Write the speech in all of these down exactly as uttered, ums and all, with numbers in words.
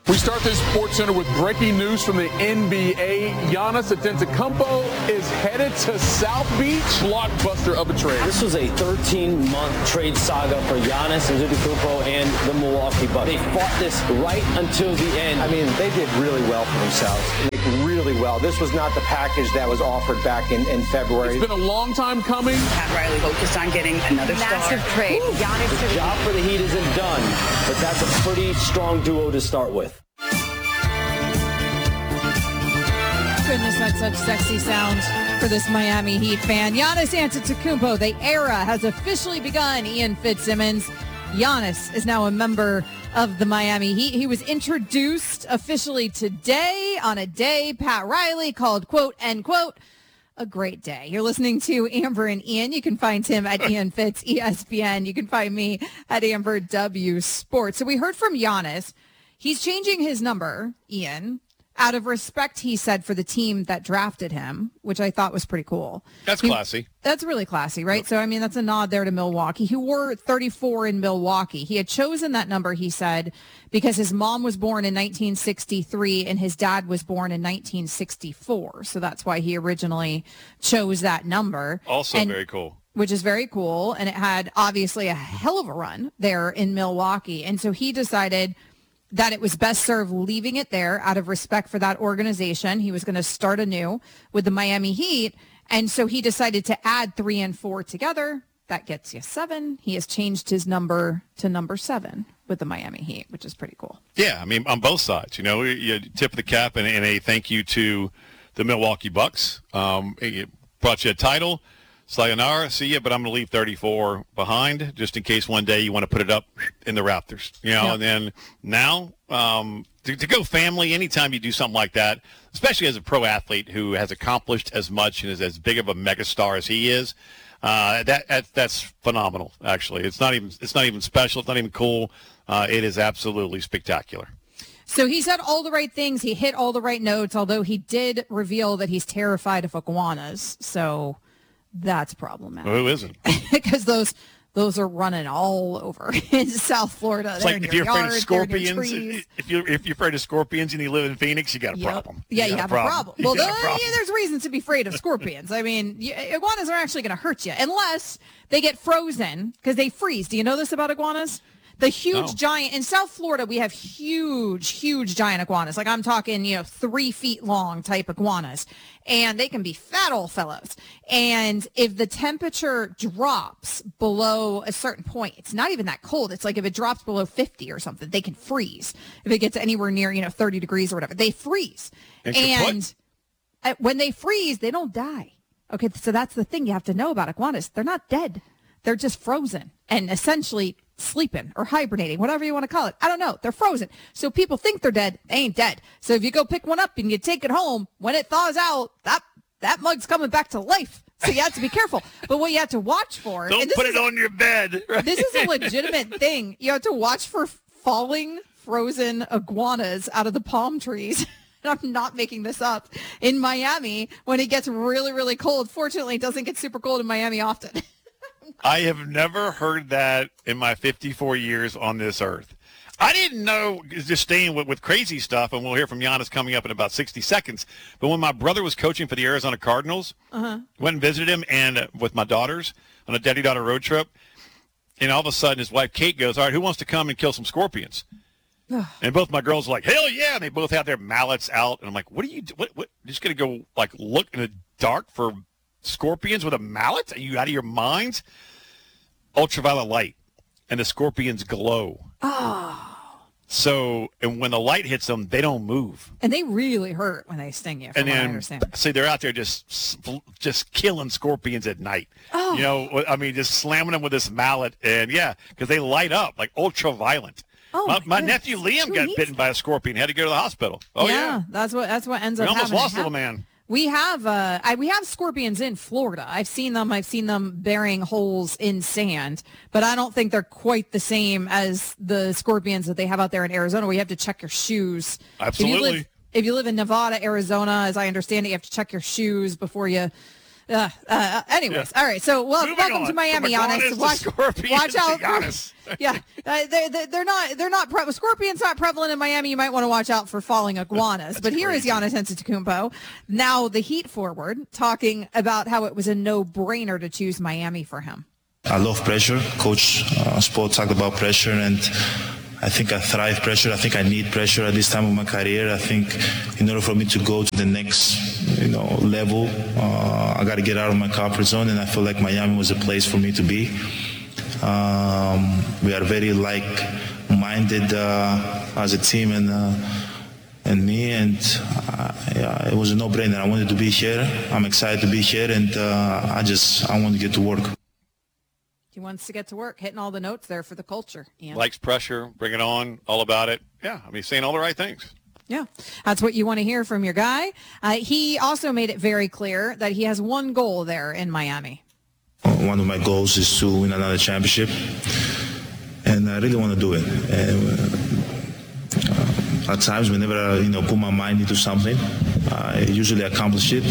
We start this Sports Center with breaking news from the N B A. Giannis Antetokounmpo is headed to South Beach. Blockbuster of a trade. This was a thirteen-month trade saga for Giannis Antetokounmpo and the Milwaukee Bucks. They fought this right until the end. I mean, they did really well for themselves. Like, really well. This was not the package that was offered back in, in February. It's been a long time coming. Pat Riley focused on getting another Massive star. trade. Giannis The job for the Heat isn't done, but that's a pretty strong duo to start with. Goodness, that's such sexy sounds for this Miami Heat fan. Giannis Antetokounmpo, the era has officially begun. Ian Fitzsimmons. Giannis is now a member of the Miami Heat. He was introduced officially today on a day Pat Riley called, quote, end quote, a great day. You're listening to Amber and Ian. You can find him at Ian Fitz, E S P N. You can find me at Amber W Sports. So we heard from Giannis. He's changing his number, Ian, out of respect, he said, for the team that drafted him, which I thought was pretty cool. That's he, classy. That's really classy, right? Yep. So, I mean, that's a nod there to Milwaukee. He wore thirty-four in Milwaukee. He had chosen that number, he said, because his mom was born in nineteen sixty-three and his dad was born in nineteen sixty-four. So that's why he originally chose that number. Also and, very cool. Which is very cool. And it had obviously a hell of a run there in Milwaukee. And so he decided that it was best served leaving it there out of respect for that organization. He was going to start anew with the Miami Heat. And so he decided to add three and four together. That gets you seven. He has changed his number to number seven with the Miami Heat, which is pretty cool. Yeah, I mean, on both sides, you know, you tip of the cap and, and a thank you to the Milwaukee Bucks. Um, it brought you a title. Sayonara, see ya, but I'm going to leave thirty-four behind just in case one day you want to put it up in the Raptors. You know, yep. And then now um, to, to go family, anytime you do something like that, especially as a pro athlete who has accomplished as much and is as big of a megastar as he is, uh, that, that that's phenomenal. Actually, it's not even it's not even special. It's not even cool. Uh, it is absolutely spectacular. So he said all the right things. He hit all the right notes, although he did reveal that he's terrified of iguanas. So that's problematic. Well, who isn't? Because those those are running all over in South Florida. It's they're like in if your you're afraid yard, of scorpions, trees. if you're if you're afraid of scorpions and you live in Phoenix, you got a Yep. problem. Yeah, you, you have a a problem. problem. Well, You got a there- problem. yeah, there's reasons to be afraid of scorpions. I mean, y- iguanas are actually going to hurt you unless they get frozen because they freeze. Do you know this about iguanas? The huge No. giant in South Florida, we have huge, huge giant iguanas. Like I'm talking, you know, three feet long type iguanas, and they can be fat old fellows. And if the temperature drops below a certain point, it's not even that cold. It's like if it drops below fifty or something, they can freeze. If it gets anywhere near, you know, thirty degrees or whatever, they freeze. And And uh, when they freeze, they don't die. Okay, so that's the thing you have to know about iguanas. They're not dead. They're just frozen and essentially sleeping or hibernating, whatever you want to call it. I don't know. They're frozen. So people think they're dead. They ain't dead. So if you go pick one up and you take it home, when it thaws out, that that mug's coming back to life. So you have to be careful. But what you have to watch for... Don't put it on your bed. Right? This is a legitimate thing. You have to watch for falling frozen iguanas out of the palm trees. I'm not making this up. In Miami, when it gets really, really cold. Fortunately, it doesn't get super cold in Miami often. I have never heard that in my fifty-four years on this earth. I didn't know, just staying with, with crazy stuff, and we'll hear from Giannis coming up in about sixty seconds, but when my brother was coaching for the Arizona Cardinals, uh-huh. went and visited him and uh, with my daughters on a daddy-daughter road trip, and all of a sudden his wife Kate goes, all right, who wants to come and kill some scorpions? And both my girls are like, hell yeah, and they both have their mallets out, and I'm like, what are you, what, what, you're just going to go, like, look in the dark for scorpions with a mallet? Are you out of your minds? Ultraviolet light, and the scorpions glow. Oh. So, and when the light hits them, they don't move. And they really hurt when they sting you, from and what then, I understand. see, they're out there just just killing scorpions at night. Oh. You know, I mean, just slamming them with this mallet, and yeah, because they light up like ultraviolet. Oh, my, my my nephew Liam Who got needs bitten by a scorpion. Had to go to the hospital. Oh yeah, yeah, that's what that's what ends we up almost happening. lost a little man. We have uh, I, we have scorpions in Florida. I've seen them. I've seen them burying holes in sand, but I don't think they're quite the same as the scorpions that they have out there in Arizona, where you have to check your shoes. Absolutely. If you live, if you live in Nevada, Arizona, as I understand it, you have to check your shoes before you Uh, uh, anyways, yeah. all right. So, well, Moving welcome on. to Miami, Giannis. Watch, watch out. Giannis. yeah, uh, they're, they're not. They're not. Pre- Scorpions not prevalent in Miami. You might want to watch out for falling iguanas. But here crazy. is Giannis Antetokounmpo, now the Heat forward, talking about how it was a no-brainer to choose Miami for him. I love pressure. Coach uh, Spo talked about pressure, and I think I thrive pressure. I think I need pressure at this time of my career. I think in order for me to go to the next, you know, level, uh, I got to get out of my comfort zone, and I feel like Miami was a place for me to be. Um, we are very like-minded uh, as a team, and uh, and me, and uh, yeah, it was a no-brainer. I wanted to be here. I'm excited to be here, and uh, I just I want to get to work. He wants to get to work, hitting all the notes there for the culture. Ian. Likes pressure, bring it on, all about it. Yeah, I mean, saying all the right things. Yeah, that's what you want to hear from your guy. Uh, he also made it very clear that he has one goal there in Miami. One of my goals is to win another championship, and I really want to do it. And, uh, at times, whenever I, you know, put my mind into something, I usually accomplish it.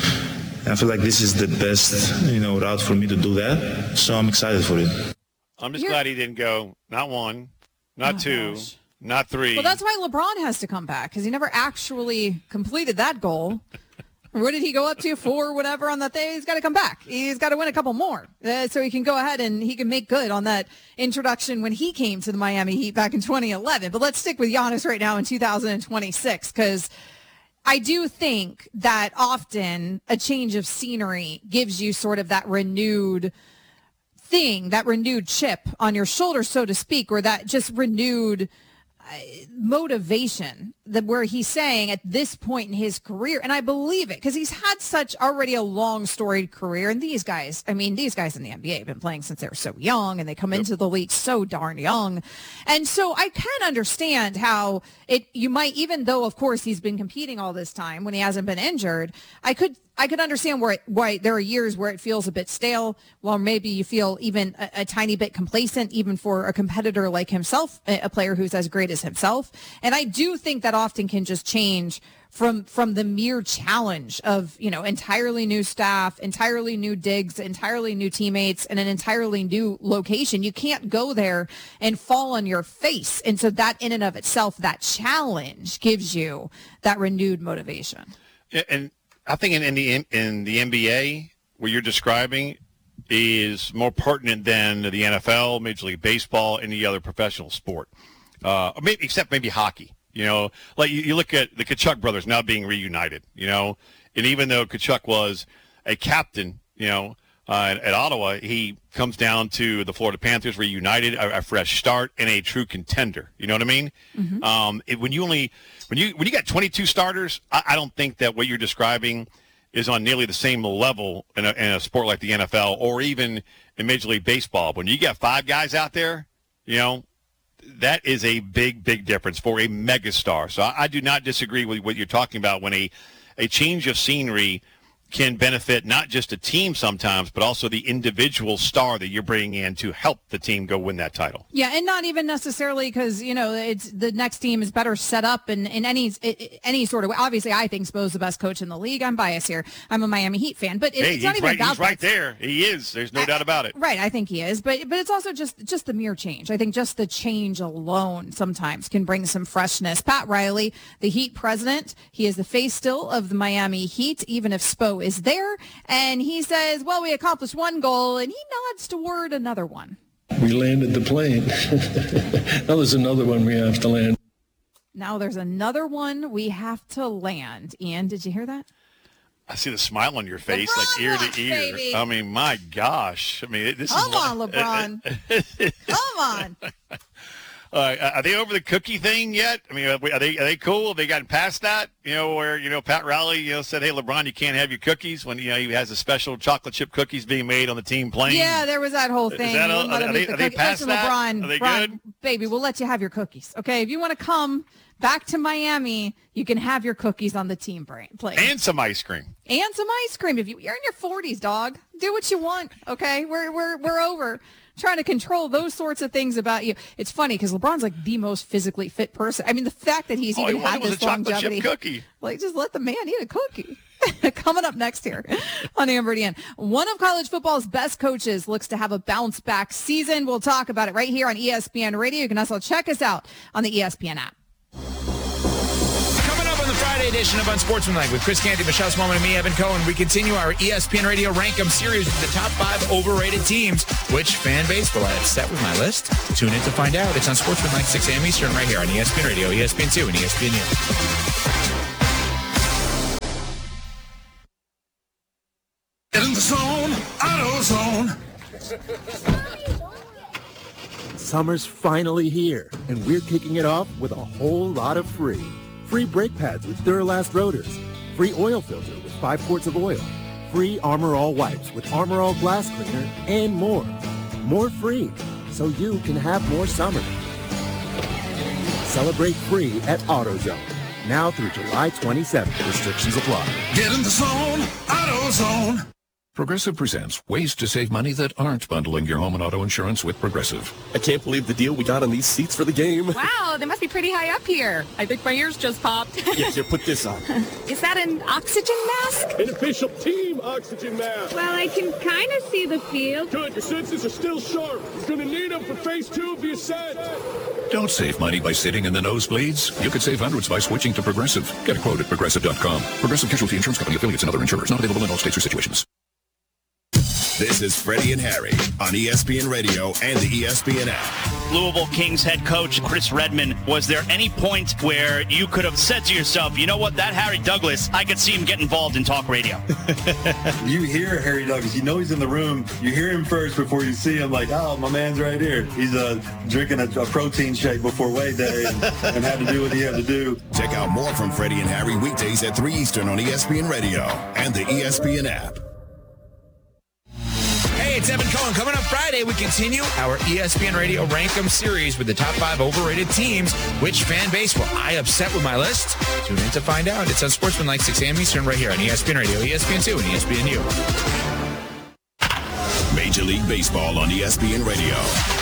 I feel like this is the best, you know, route for me to do that. So I'm excited for it. I'm just You're... glad he didn't go not one, not oh, two, gosh. not three. Well, that's why LeBron has to come back, because he never actually completed that goal. What did he go up to? Four, whatever on that day? He's got to come back. He's got to win a couple more uh, so he can go ahead and he can make good on that introduction when he came to the Miami Heat back in twenty eleven. But let's stick with Giannis right now in two thousand twenty-six, because I do think that often a change of scenery gives you sort of that renewed thing, that renewed chip on your shoulder, so to speak, or that just renewed uh, motivation, that where he's saying at this point in his career, and I believe it, because he's had such already a long storied career. And these guys, I mean, these guys in the N B A have been playing since they were so young, and they come yep. into the league so darn young. And so I can understand how it, you might, even though of course he's been competing all this time when he hasn't been injured, I could, I could understand where it, why there are years where it feels a bit stale, while maybe you feel even a, a tiny bit complacent, even for a competitor like himself, a, a player who's as great as himself. And I do think that often can just change from from the mere challenge of, you know, entirely new staff, entirely new digs, entirely new teammates, and an entirely new location. You can't go there and fall on your face. And so that in and of itself, that challenge gives you that renewed motivation. Yeah, and I think in, in the in the N B A, what you're describing is more pertinent than the N F L, Major League Baseball, any other professional sport, uh, maybe, except maybe hockey. You know, like you, you look at the Tkachuk brothers now being reunited, you know, and even though Tkachuk was a captain, you know, uh, at Ottawa, he comes down to the Florida Panthers reunited, a, a fresh start, and a true contender. You know what I mean? Mm-hmm. Um, it, when you only when you when you got twenty-two starters, I, I don't think that what you're describing is on nearly the same level in a, in a sport like the N F L or even in Major League Baseball. When you got five guys out there, you know, that is a big, big difference for a megastar. So I, I do not disagree with what you're talking about when a, a change of scenery can benefit not just a team sometimes, but also the individual star that you're bringing in to help the team go win that title. Yeah, and not even necessarily because, you know, it's the next team is better set up in, in any any sort of way. Obviously, I think Spo's the best coach in the league. I'm biased here. I'm a Miami Heat fan, but it, hey, it's not even right, about he's right there. He is. There's no I, doubt about it. Right, I think he is. But but it's also just, just the mere change. I think just the change alone sometimes can bring some freshness. Pat Riley, the Heat president, he is the face still of the Miami Heat, even if Spo is there. And he says, well, we accomplished one goal, and he nods toward another one. We landed the plane. Now there's another one we have to land. Now there's another one we have to land. Ian, did you hear that? I see the smile on your face, LeBron like ear to ear. Baby. I mean, my gosh. I mean, this Come is on, LeBron. Come on. Uh, are they over the cookie thing yet? I mean, are they are they cool? Have they gotten past that? You know, where, you know, Pat Riley, you know, said, hey, LeBron, you can't have your cookies when, you know, he has a special chocolate chip cookies being made on the team plane. Yeah, there was that whole thing. That, are, are, they, the are they past Listen, that? LeBron, are they LeBron, good? Baby, we'll let you have your cookies. Okay, if you want to come back to Miami, you can have your cookies on the team plane. And some ice cream. And some ice cream. If you, you're in your forties, dog. Do what you want, okay? We're we're we're over trying to control those sorts of things about you. It's funny because LeBron's like the most physically fit person. I mean, the fact that he's All even he had was this a chocolate longevity, chip cookie. like just let the man eat a cookie. Coming up next here on Amber and Ian. One of college football's best coaches looks to have a bounce-back season. We'll talk about it right here on E S P N Radio. You can also check us out on the E S P N app. Coming up on the Friday edition of Unsportsmanlike with Chris Canty, Michelle Smallman, and me, Evan Cohen, we continue our E S P N Radio Rank 'em series with the top five overrated teams. Which fan base will I have set with my list? Tune in to find out. It's Unsportsmanlike, six a.m. Eastern, right here on E S P N Radio, E S P N two, and E S P N U. Get in the zone, AutoZone. Summer's finally here, and we're kicking it off with a whole lot of free. Free brake pads with Duralast rotors. Free oil filter with five quarts of oil. Free Armor All wipes with Armor All glass cleaner, and more. More free, so you can have more summer. Celebrate free at AutoZone. Now through July twenty-seventh. Restrictions apply. Get in the zone, AutoZone. Progressive presents ways to save money that aren't bundling your home and auto insurance with Progressive. I can't believe the deal we got on these seats for the game. Wow, they must be pretty high up here. I think my ears just popped. Yeah, here, put this on. Is that an oxygen mask? An official team oxygen mask. Well, I can kind of see the field. Good, your senses are still sharp. You're going to need them for phase two of the ascent. Don't save money by sitting in the nosebleeds. You could save hundreds by switching to Progressive. Get a quote at progressive dot com. Progressive Casualty Insurance Company, affiliates, and other insurers. Not available in all states or situations. This is Freddie and Harry on E S P N Radio and the E S P N app. Louisville Kings head coach Chris Redman, was there any point where you could have said to yourself, you know what, that Harry Douglas, I could see him get involved in talk radio? You hear Harry Douglas, you know he's in the room, you hear him first before you see him, like, oh, my man's right here. He's uh, drinking a, a protein shake before weigh day and, and had to do what he had to do. Check out more from Freddie and Harry weekdays at three Eastern on E S P N Radio and the E S P N app. Hey, it's Evan Cohen. Coming up Friday, we continue our E S P N Radio Rank 'em series with the top five overrated teams. Which fan base will I upset with my list? Tune in to find out. It's Unsportsmanlike, six a.m. Eastern, right here on E S P N Radio, E S P N two, and E S P N U. Major League Baseball on E S P N Radio.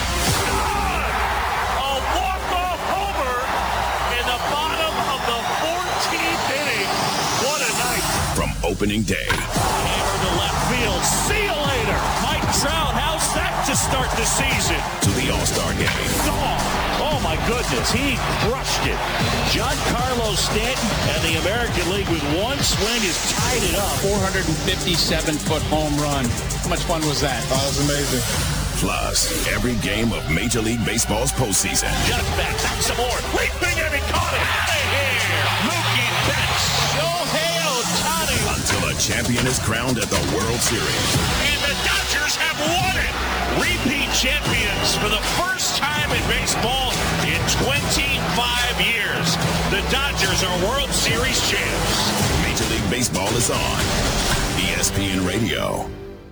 A walk-off homer in the bottom of the fourteenth inning. What a night. From opening day. Hammer to left field. See you later. Mike Trout, how's that to start the season? To the All-Star game. Oh, oh my goodness, he crushed it. Giancarlo Stanton and the American League with one swing has tied it up. four hundred fifty-seven foot home run. How much fun was that? Oh, that was amazing. Plus, every game of Major League Baseball's postseason. Just back, back some more. Leaping and he caught it. Hey, here, Mookie Betts. Shohei Ohtani. Until a champion is crowned at the World Series. And the Dodgers have won it. Repeat champions for the first time in baseball in twenty-five years. The Dodgers are World Series champs. Major League Baseball is on E S P N Radio.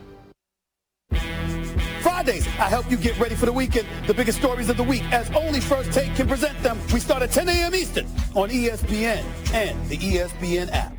Fridays, I help you get ready for the weekend. The biggest stories of the week, as only First Take can present them. We start at ten a.m. Eastern on E S P N and the E S P N app.